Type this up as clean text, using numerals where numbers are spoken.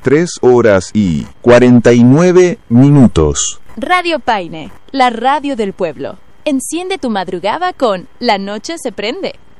3:49. Radio Paine, la radio del pueblo. Enciende tu madrugada con La Noche se prende.